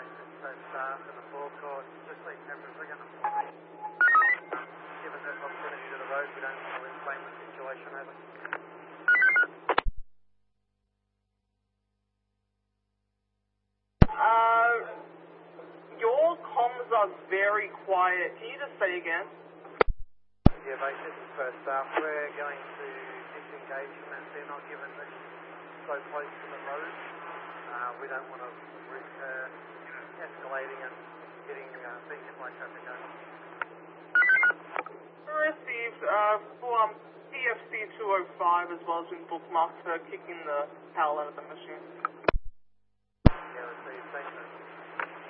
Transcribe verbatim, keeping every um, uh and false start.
basis so staff and the forecourt, just leave cameras, we're going to given the proximity to the road, we don't want to inflame the situation over. Uh, your comms are very quiet. Can you just say again? Yeah, base, this is first staff. We're going to disengage from that. They're not given this so close to the road. Uh, we don't want to risk uh, escalating and getting uh, being hit by traffic over. Received uh, from P F C two oh five as well as been bookmarked for kicking the power out of the machine.